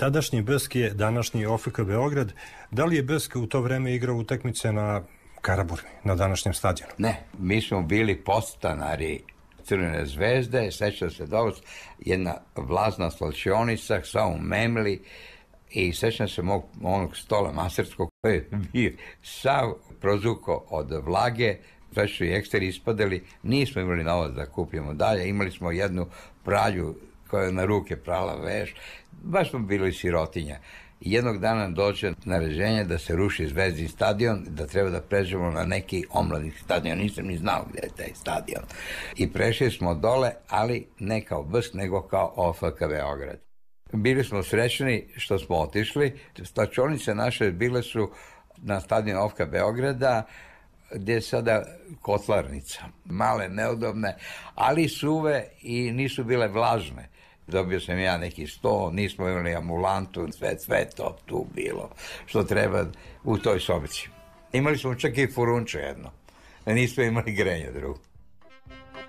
Tadašnji BSK je današnji OFK Beograd. Da li je BSK u to vreme igrao utakmice na Karaburmi, na današnjem stadionu? Ne, mi smo bili podstanari Crvene zvezde, sećam se dobro, jedna vlazna slačionica, samo memli, i sećam se onog stola maserskog koji je bio sav prozuko od vlage, sve su i eksteri ispadali, nismo imali novac da kupimo dalje, imali smo jednu pralju koja je na ruke prala veš, baš smo bili sirotinja. I jednog dana dođe naređenje da se ruši Zvezdin stadion, da treba da pređemo na neki omladni stadion, nisam ni znao gde je taj stadion. I prešli smo dole, ali ne kao BSK, nego kao OFK Beograd. Bili smo srećni što smo otišli. Slačionice naše bile su na stadionu OFK Beograda, gde je sada kotlarnica. Male, neudobne, ali suve i nisu bile vlažne. Dobio sam ja neki sto, nismo imali ambulantu, sve to tu bilo što treba u toj sobici. Imali smo čak i furunče jedno, nismo imali grenje drugo.